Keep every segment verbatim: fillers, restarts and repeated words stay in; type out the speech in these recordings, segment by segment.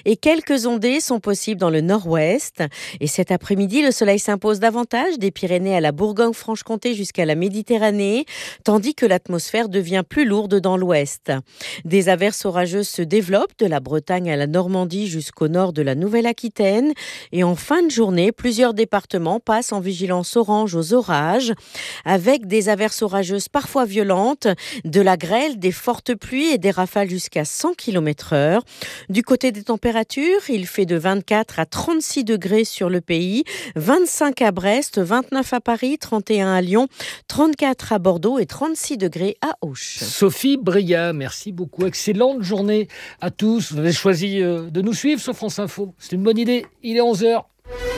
et quelques ondées sont possibles dans le nord-ouest. Et cet après-midi, le soleil s'impose davantage des Pyrénées à la Bourgogne-Franche-Comté jusqu'à la Méditerranée, tandis que l'atmosphère devient plus lourde dans l'ouest. Des averses orageuses se développent de la Bretagne à la Normandie jusqu'au nord de la Nouvelle-Aquitaine. Et en fin de journée, plusieurs départements passent en vigilance orange aux orages, avec des averses orageuses parfois violentes, de la grêle, des fortes pluies et des rafales jusqu'à cent kilomètres heure. Du côté des températures, il fait de vingt-quatre à trente-six degrés sur le pays, vingt-cinq à Brest, vingt-neuf à Paris, trente et un à Lyon, trente-quatre à Bordeaux et trente-six degrés à Auch. Sophie Bria, merci beaucoup. Excellente journée à tous. Vous avez choisi de nous suivre sur France Info. C'est une bonne idée. Il est onze heures.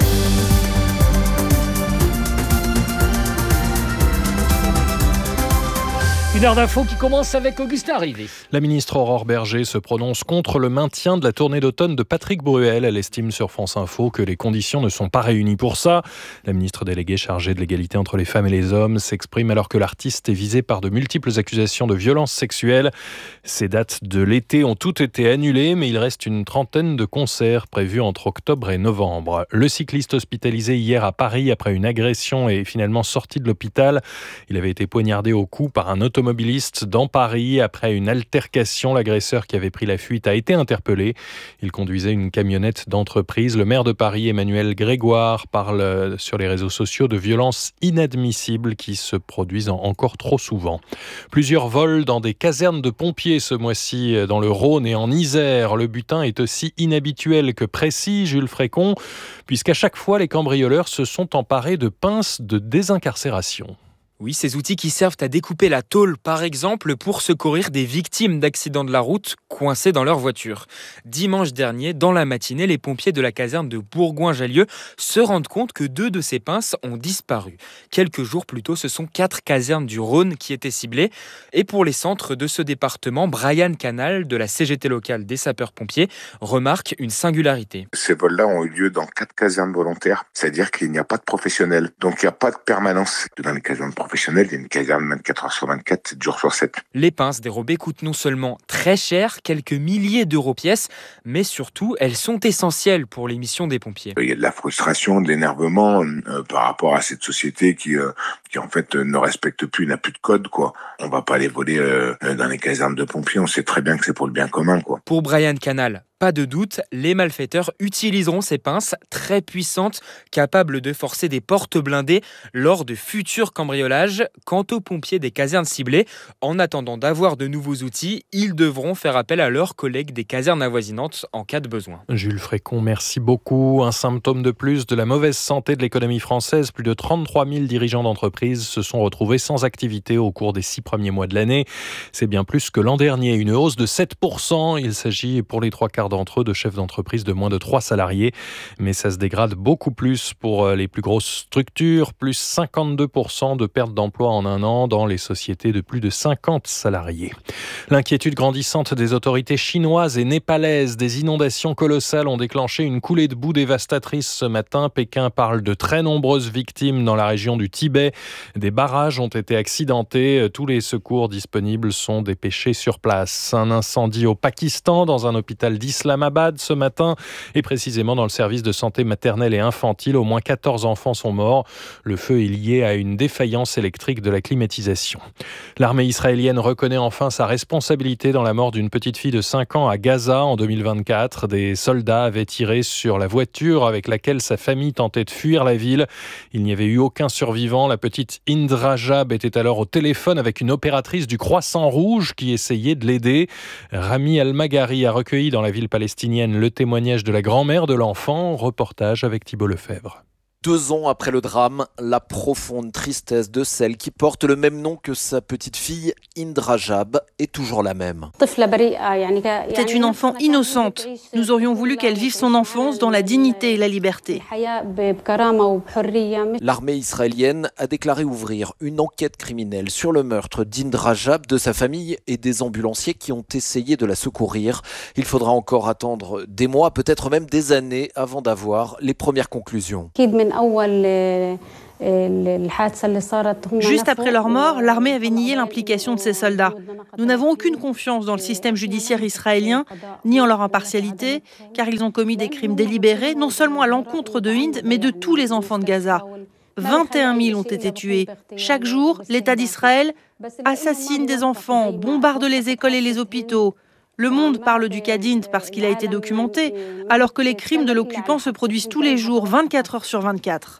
Une heure d'info qui commence avec Augustin Rivet. La ministre Aurore Bergé se prononce contre le maintien de la tournée d'automne de Patrick Bruel. Elle estime sur France Info que les conditions ne sont pas réunies pour ça. La ministre déléguée chargée de l'égalité entre les femmes et les hommes s'exprime alors que l'artiste est visé par de multiples accusations de violences sexuelles. Ces dates de l'été ont toutes été annulées, mais il reste une trentaine de concerts prévus entre octobre et novembre. Le cycliste hospitalisé hier à Paris après une agression est finalement sorti de l'hôpital. Il avait été poignardé au cou par un automobiliste dans Paris. Après une altercation, l'agresseur qui avait pris la fuite a été interpellé. Il conduisait une camionnette d'entreprise. Le maire de Paris, Emmanuel Grégoire, parle sur les réseaux sociaux de violences inadmissibles qui se produisent encore trop souvent. Plusieurs vols dans des casernes de pompiers ce mois-ci dans le Rhône et en Isère. Le butin est aussi inhabituel que précis, Jules Frécon, puisqu'à chaque fois, les cambrioleurs se sont emparés de pinces de désincarcération. Oui, ces outils qui servent à découper la tôle, par exemple, pour secourir des victimes d'accidents de la route coincées dans leur voiture. Dimanche dernier, dans la matinée, les pompiers de la caserne de Bourgoin-Jallieu se rendent compte que deux de ces pinces ont disparu. Quelques jours plus tôt, ce sont quatre casernes du Rhône qui étaient ciblées. Et pour les centres de ce département, Brian Canal, de la C G T locale des sapeurs-pompiers, remarque une singularité. Ces vols-là ont eu lieu dans quatre casernes volontaires, c'est-à-dire qu'il n'y a pas de professionnels. Donc il n'y a pas de permanence dans les casernes professionnelles. Il y a une caserne vingt-quatre heures sur vingt-quatre, sept jours sur sept. Les pinces dérobées coûtent non seulement très cher, quelques milliers d'euros pièce, mais surtout, elles sont essentielles pour les missions des pompiers. Il y a de la frustration, de l'énervement euh, par rapport à cette société qui, euh, qui en fait euh, ne respecte plus, n'a plus de code, quoi. On va pas les voler euh, dans les casernes de pompiers, on sait très bien que c'est pour le bien commun, quoi. Pour Brian Canal, pas de doute, les malfaiteurs utiliseront ces pinces très puissantes, capables de forcer des portes blindées lors de futurs cambriolages. Quant aux pompiers des casernes ciblées, en attendant d'avoir de nouveaux outils, ils devront faire appel à leurs collègues des casernes avoisinantes en cas de besoin. Jules Frécon, merci beaucoup. Un symptôme de plus de la mauvaise santé de l'économie française. Plus de trente-trois mille dirigeants d'entreprises se sont retrouvés sans activité au cours des six premiers mois de l'année. C'est bien plus que l'an dernier, une hausse de sept pour cent. Il s'agit pour les trois quarts d'entre eux de chefs d'entreprise de moins de trois salariés. Mais ça se dégrade beaucoup plus pour les plus grosses structures, plus cinquante-deux pour cent de perte d'emploi en un an dans les sociétés de plus de cinquante salariés. L'inquiétude grandissante des autorités chinoises et népalaises, des inondations colossales ont déclenché une coulée de boue dévastatrice ce matin. Pékin parle de très nombreuses victimes dans la région du Tibet. Des barrages ont été accidentés. Tous les secours disponibles sont dépêchés sur place. Un incendie au Pakistan dans un hôpital d'Islamabad ce matin et précisément dans le service de santé maternelle et infantile. Au moins quatorze enfants sont morts. Le feu est lié à une défaillance électrique de la climatisation. L'armée israélienne reconnaît enfin sa responsabilité dans la mort d'une petite fille de cinq ans à Gaza en deux mille vingt-quatre. Des soldats avaient tiré sur la voiture avec laquelle sa famille tentait de fuir la ville. Il n'y avait eu aucun survivant. La petite Indra Jab était alors au téléphone avec une opératrice du Croissant Rouge qui essayait de l'aider. Rami Al-Maghari a recueilli dans la ville palestinienne le témoignage de la grand-mère de l'enfant. Reportage avec Thibault Lefebvre. Deux ans après le drame, la profonde tristesse de celle qui porte le même nom que sa petite fille, Indra Jab, est toujours la même. C'est une enfant innocente. Nous aurions voulu qu'elle vive son enfance dans la dignité et la liberté. L'armée israélienne a déclaré ouvrir une enquête criminelle sur le meurtre d'Indra Jab, de sa famille et des ambulanciers qui ont essayé de la secourir. Il faudra encore attendre des mois, peut-être même des années, avant d'avoir les premières conclusions. Juste après leur mort, l'armée avait nié l'implication de ces soldats. Nous n'avons aucune confiance dans le système judiciaire israélien, ni en leur impartialité, car ils ont commis des crimes délibérés, non seulement à l'encontre de Hind, mais de tous les enfants de Gaza. vingt et un mille ont été tués. Chaque jour, l'État d'Israël assassine des enfants, bombarde les écoles et les hôpitaux. Le Monde parle du cas d'Hind parce qu'il a été documenté, alors que les crimes de l'occupant se produisent tous les jours, vingt-quatre heures sur vingt-quatre.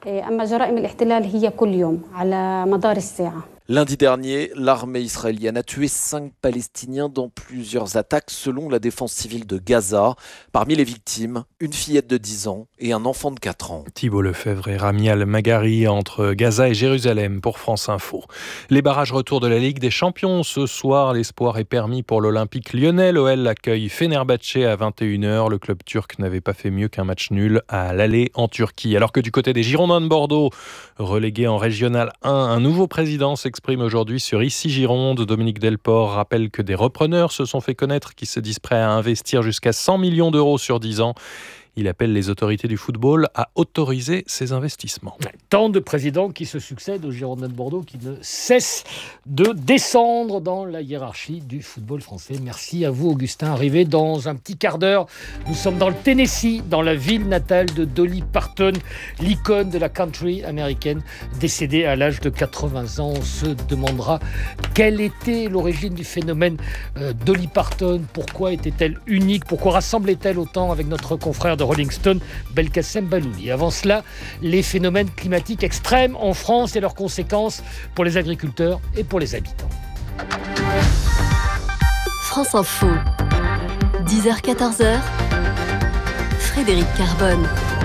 Lundi dernier, l'armée israélienne a tué cinq Palestiniens dans plusieurs attaques selon la défense civile de Gaza. Parmi les victimes, une fillette de dix ans et un enfant de quatre ans. Thibault Lefebvre et Ramial Magari entre Gaza et Jérusalem pour France Info. Les barrages retour de la Ligue des Champions. Ce soir, l'espoir est permis pour l'Olympique lyonnais. L'O L accueille Fenerbahçe à vingt et une heures. Le club turc n'avait pas fait mieux qu'un match nul à l'aller en Turquie. Alors que du côté des Girondins de Bordeaux, relégués en Régional un, un nouveau président s'exprime aujourd'hui sur Ici Gironde. Dominique Delport rappelle que des repreneurs se sont fait connaître qui se disent prêts à investir jusqu'à cent millions d'euros sur dix ans. Il appelle les autorités du football à autoriser ces investissements. Tant de présidents qui se succèdent aux Girondins de Bordeaux qui ne cessent de descendre dans la hiérarchie du football français. Merci à vous, Augustin. Arrivé dans un petit quart d'heure, nous sommes dans le Tennessee, dans la ville natale de Dolly Parton, l'icône de la country américaine, décédée à l'âge de quatre-vingts ans. On se demandera quelle était l'origine du phénomène euh, Dolly Parton, pourquoi était-elle unique, pourquoi rassemblait-elle autant avec notre confrère de Rolling Stone, Belkacem Balouli. Avant cela, les phénomènes climatiques extrêmes en France et leurs conséquences pour les agriculteurs et pour les habitants. France Info, dix heures quatorze heures, Frédéric Carbone.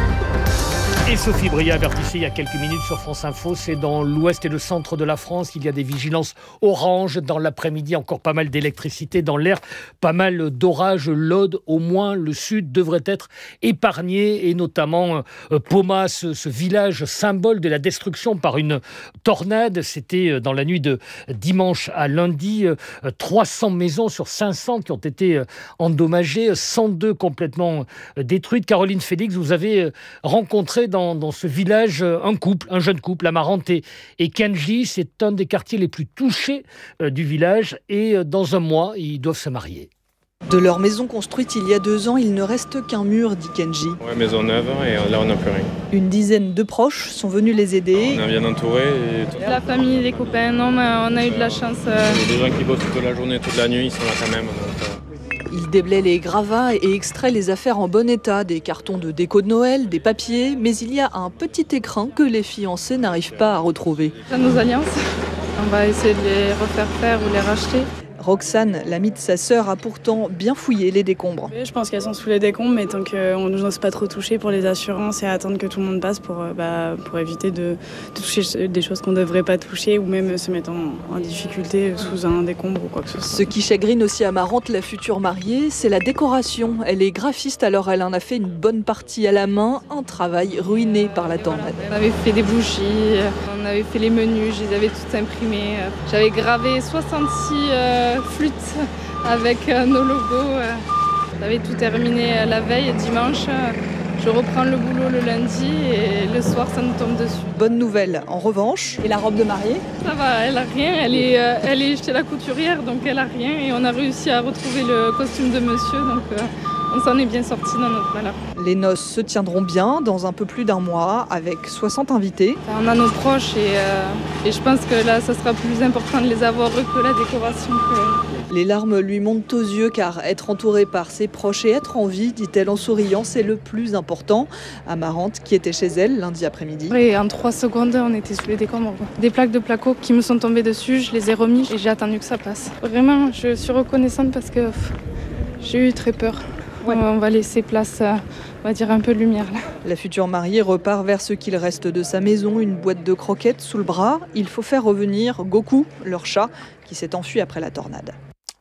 Et Sophie Bria avertissait il y a quelques minutes sur France Info, c'est dans l'ouest et le centre de la France, il y a des vigilances orange dans l'après-midi, encore pas mal d'électricité dans l'air, pas mal d'orages, l'Aude, au moins le sud devrait être épargné, et notamment euh, Paumas, ce, ce village symbole de la destruction par une tornade. C'était dans la nuit de dimanche à lundi, euh, trois cents maisons sur cinq cents qui ont été euh, endommagées, cent deux complètement euh, détruites. Caroline Félix, vous avez euh, rencontré dans Dans, dans ce village, un couple, un jeune couple, Amarante et, et Kenji. C'est un des quartiers les plus touchés euh, du village et euh, dans un mois, ils doivent se marier. De leur maison construite il y a deux ans, il ne reste qu'un mur, dit Kenji. Ouais, maison neuve et là on n'a plus rien. Une dizaine de proches sont venus les aider. On est bien entourés. Et... La famille, les copains, non mais on a eu de la chance. Euh... Il y a des gens qui bossent toute la journée, toute la nuit, ils sont là quand même. Donc, euh... Il déblaie les gravats et extrait les affaires en bon état, des cartons de déco de Noël, des papiers, mais il y a un petit écrin que les fiancés n'arrivent pas à retrouver. Nos alliances, on va essayer de les refaire faire ou les racheter. Roxane, l'amie de sa sœur, a pourtant bien fouillé les décombres. Je pense qu'elles sont sous les décombres, mais tant qu'on n'ose pas trop toucher pour les assurances et attendre que tout le monde passe pour, bah, pour éviter de, de toucher des choses qu'on ne devrait pas toucher ou même se mettre en, en difficulté sous un décombre ou quoi que ce soit. Ce qui chagrine aussi Amarante, la future mariée, c'est la décoration. Elle est graphiste, alors elle en a fait une bonne partie à la main, un travail ruiné par la tornade. On avait fait des bougies, on avait fait les menus, je les avais toutes imprimées. J'avais gravé soixante-six euh, flûte avec euh, nos logos. Euh, J'avais tout terminé la veille, dimanche. Je reprends le boulot le lundi et le soir, ça nous tombe dessus. Bonne nouvelle, en revanche. Et la robe de mariée ? Ça va, elle a rien. Elle est, euh, elle est chez la couturière, donc elle a rien. Et on a réussi à retrouver le costume de monsieur, donc euh, on s'en est bien sorti dans notre malheur. Les noces se tiendront bien dans un peu plus d'un mois avec soixante invités. On a nos proches et, euh, et je pense que là, ça sera plus important de les avoir eux que la décoration. Que... Les larmes lui montent aux yeux car être entourée par ses proches et être en vie, dit-elle en souriant, c'est le plus important. Amarante, qui était chez elle lundi après-midi. Et en trois secondes, on était sous les décombres. Des plaques de placo qui me sont tombées dessus, je les ai remis et j'ai attendu que ça passe. Vraiment, je suis reconnaissante parce que pff, j'ai eu très peur. Ouais. On va laisser place à, on va dire, un peu de lumière là. La future mariée repart vers ce qu'il reste de sa maison, une boîte de croquettes sous le bras. Il faut faire revenir Goku, leur chat, qui s'est enfui après la tornade.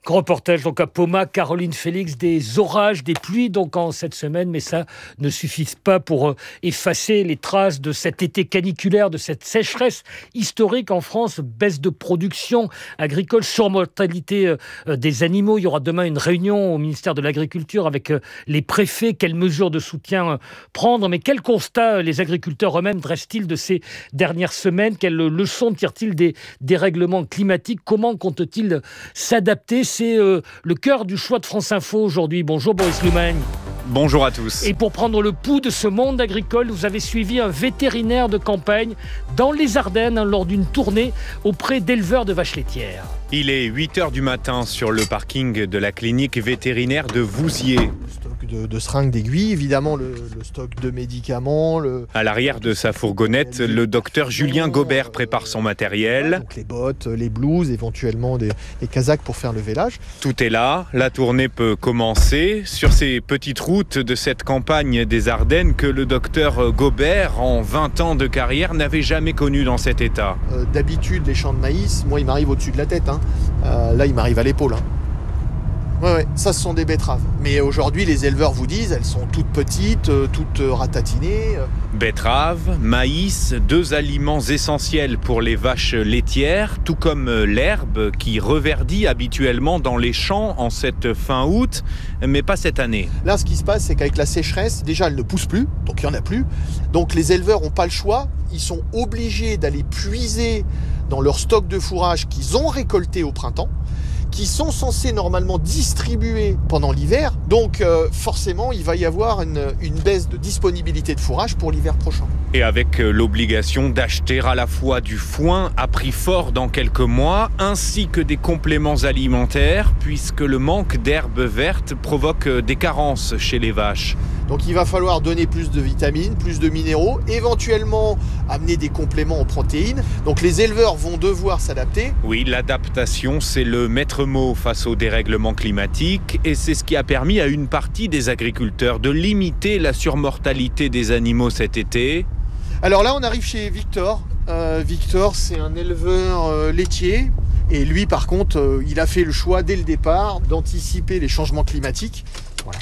Grand reportage donc à Poma, Caroline Félix, des orages, des pluies donc en cette semaine, mais ça ne suffit pas pour euh, effacer les traces de cet été caniculaire, de cette sécheresse historique en France, baisse de production agricole, surmortalité euh, des animaux. Il y aura demain une réunion au ministère de l'Agriculture avec euh, les préfets. Quelles mesures de soutien euh, prendre? Mais quel constat euh, les agriculteurs eux-mêmes dressent-ils de ces dernières semaines? Quelles leçons tirent-ils des dérèglements climatiques? Comment comptent-ils s'adapter? C'est euh, le cœur du choix de France Info aujourd'hui. Bonjour Boris Lumagne. Bonjour à tous. Et pour prendre le pouls de ce monde agricole, vous avez suivi un vétérinaire de campagne dans les Ardennes hein, lors d'une tournée auprès d'éleveurs de vaches laitières. Il est huit heures du matin sur le parking de la clinique vétérinaire de Vouziers. Le stock de, de seringues, d'aiguilles, évidemment le, le stock de médicaments. Le... À l'arrière de sa fourgonnette, le docteur Julien Gobert prépare son matériel. Donc les bottes, les blouses, éventuellement des, des casaques pour faire le vélage. Tout est là, la tournée peut commencer. Sur ces petites routes de cette campagne des Ardennes que le docteur Gobert, en vingt ans de carrière, n'avait jamais connu dans cet état. Euh, d'habitude, les champs de maïs, moi il m'arrive au-dessus de la tête. Hein. Euh, là, il m'arrive à l'épaule. Hein. Ouais, ouais, ça, ce sont des betteraves. Mais aujourd'hui, les éleveurs vous disent, elles sont toutes petites, euh, toutes euh, ratatinées. Euh. Betteraves, maïs, deux aliments essentiels pour les vaches laitières, tout comme l'herbe qui reverdit habituellement dans les champs en cette fin août, mais pas cette année. Là, ce qui se passe, c'est qu'avec la sécheresse, déjà, elle ne pousse plus, donc il n'y en a plus. Donc les éleveurs n'ont pas le choix, ils sont obligés d'aller puiser dans leur stock de fourrage qu'ils ont récolté au printemps, qui sont censés normalement distribuer pendant l'hiver. Donc euh, forcément, il va y avoir une, une baisse de disponibilité de fourrage pour l'hiver prochain. Et avec l'obligation d'acheter à la fois du foin à prix fort dans quelques mois, ainsi que des compléments alimentaires, puisque le manque d'herbes vertes provoque des carences chez les vaches. Donc il va falloir donner plus de vitamines, plus de minéraux, éventuellement amener des compléments en protéines. Donc les éleveurs vont devoir s'adapter. Oui, l'adaptation, c'est le maître mot face au dérèglement climatique et c'est ce qui a permis à une partie des agriculteurs de limiter la surmortalité des animaux cet été. Alors là, on arrive chez Victor. Euh, Victor, c'est un éleveur euh, laitier. Et lui, par contre, euh, il a fait le choix dès le départ d'anticiper les changements climatiques. Voilà.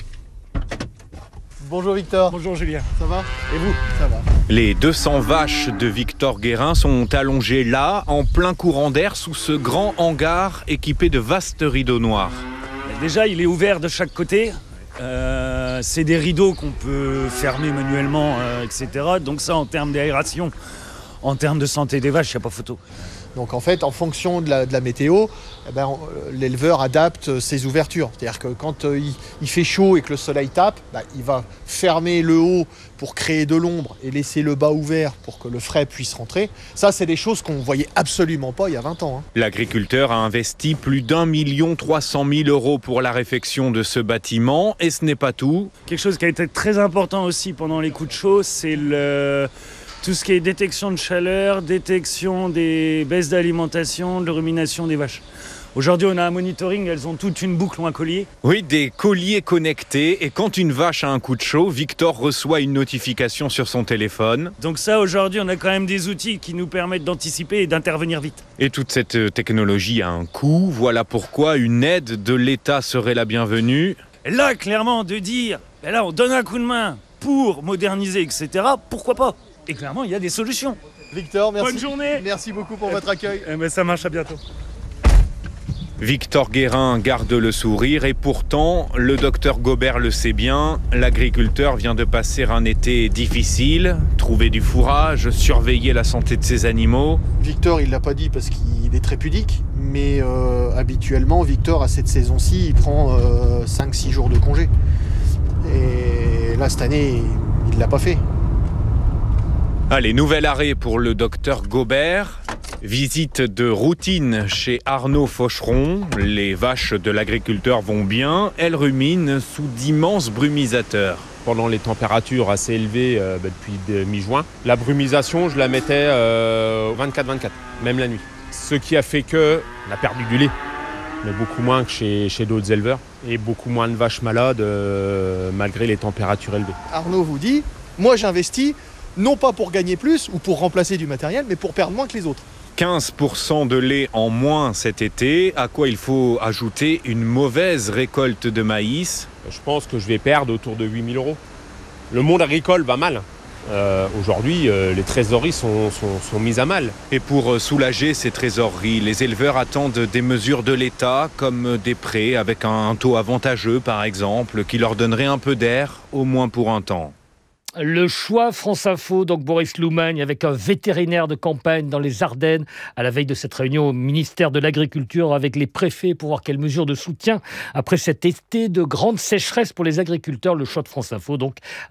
Bonjour Victor. Bonjour Julien. Ça va? Et vous? Ça va. Les deux cents vaches de Victor Guérin sont allongées là, en plein courant d'air, sous ce grand hangar équipé de vastes rideaux noirs. Déjà, il est ouvert de chaque côté. Euh, c'est des rideaux qu'on peut fermer manuellement, euh, et cetera. Donc ça, en termes d'aération, en termes de santé des vaches, il n'y a pas photo. Donc en fait, en fonction de la, de la météo, eh ben, l'éleveur adapte ses ouvertures. C'est-à-dire que quand euh, il, il fait chaud et que le soleil tape, bah, il va fermer le haut pour créer de l'ombre et laisser le bas ouvert pour que le frais puisse rentrer. Ça, c'est des choses qu'on ne voyait absolument pas il y a vingt ans. Hein. L'agriculteur a investi plus d'un million trois cent mille euros pour la réfection de ce bâtiment et ce n'est pas tout. Quelque chose qui a été très important aussi pendant les coups de chaud, c'est le... tout ce qui est détection de chaleur, détection des baisses d'alimentation, de rumination des vaches. Aujourd'hui, on a un monitoring, elles ont toute une boucle ou un collier. Oui, des colliers connectés. Et quand une vache a un coup de chaud, Victor reçoit une notification sur son téléphone. Donc ça, aujourd'hui, on a quand même des outils qui nous permettent d'anticiper et d'intervenir vite. Et toute cette technologie a un coût. Voilà pourquoi une aide de l'État serait la bienvenue. Et là, clairement, de dire, ben là, on donne un coup de main pour moderniser, et cetera, pourquoi pas? Et clairement, il y a des solutions. Victor, merci. Bonne journée. Merci beaucoup pour votre accueil. Eh ben, ça marche, à bientôt. Victor Guérin garde le sourire et pourtant, le docteur Gobert le sait bien, l'agriculteur vient de passer un été difficile, trouver du fourrage, surveiller la santé de ses animaux. Victor, il l'a pas dit parce qu'il est très pudique, mais euh, habituellement, Victor, à cette saison-ci, il prend euh, cinq six jours de congé. Et là, cette année, il l'a pas fait. Allez, nouvel arrêt pour le docteur Gobert. Visite de routine chez Arnaud Faucheron. Les vaches de l'agriculteur vont bien. Elles ruminent sous d'immenses brumisateurs. Pendant les températures assez élevées euh, bah, depuis mi-juin, la brumisation, je la mettais euh, vingt-quatre vingt-quatre, même la nuit. Ce qui a fait qu'on a perdu du lait, mais beaucoup moins que chez, chez d'autres éleveurs. Et beaucoup moins de vaches malades euh, malgré les températures élevées. Arnaud vous dit, moi j'investis non pas pour gagner plus ou pour remplacer du matériel, mais pour perdre moins que les autres. quinze pour cent de lait en moins cet été, à quoi il faut ajouter une mauvaise récolte de maïs. Je pense que je vais perdre autour de huit mille euros. Le monde agricole va mal. Euh, aujourd'hui, euh, les trésoreries sont, sont, sont mises à mal. Et pour soulager ces trésoreries, les éleveurs attendent des mesures de l'État, comme des prêts avec un taux avantageux, par exemple, qui leur donnerait un peu d'air, au moins pour un temps. Le choix France Info, donc Boris Loumagne, avec un vétérinaire de campagne dans les Ardennes, à la veille de cette réunion au ministère de l'Agriculture avec les préfets pour voir quelles mesures de soutien après cet été de grande sécheresse pour les agriculteurs. Le choix de France Info, donc,